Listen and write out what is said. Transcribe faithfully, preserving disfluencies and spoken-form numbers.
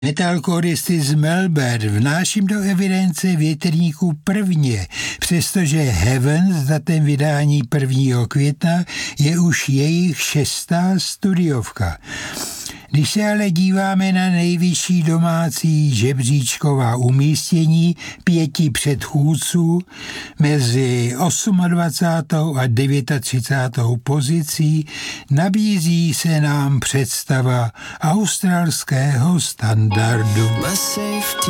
Metalcoristy z Melbourne vnáším do evidence větrníků prvně, přestože Heaven s datem vydání prvního května je už jejich šestá studiovka. Když se ale díváme na nejvyšší domácí žebříčková umístění pěti předchůdců mezi dvacátou osmou a třicátou devátou pozicí, nabízí se nám představa australského standardu.